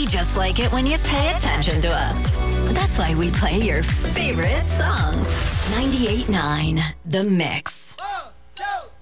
We just like it when you pay attention to us. That's why we play your favorite songs. 98.9 The Mix.